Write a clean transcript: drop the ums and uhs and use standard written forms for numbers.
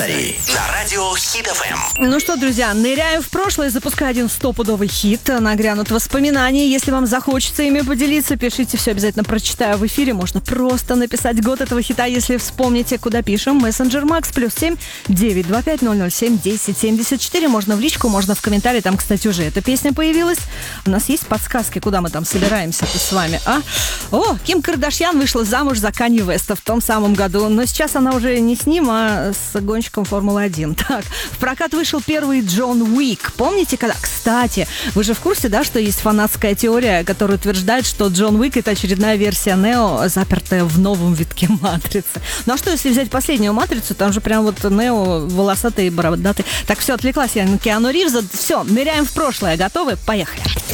На радио Хит ФМ. Ну что, друзья, ныряем в прошлое, запускаю один стопудовый хит. Нагрянут воспоминания. Если вам захочется ими поделиться, пишите, все обязательно прочитаю в эфире. Можно просто написать год этого хита, если вспомните, куда пишем. Мессенджер Макс +7 925 007 1074. Можно в личку, можно в комментарии. Там, кстати, уже эта песня появилась. У нас есть подсказки, куда мы там собираемся-то с вами, а? О, Ким Кардашьян вышла замуж за Канье Уэста в том самом году. Но сейчас она уже не с ним, а с гонщиком Формулы-1. Так, в прокат вышел первый Джон Уик. Помните, когда? Кстати, вы же в курсе, да, что есть фанатская теория, которая утверждает, что Джон Уик — это очередная версия Нео, запертая в новом витке Матрицы. Ну а что, если взять последнюю Матрицу, там же прям вот Нео волосатый и бородатый. Так, все, отвлеклась я на Киану Ривза. Все, ныряем в прошлое. Готовы? Поехали.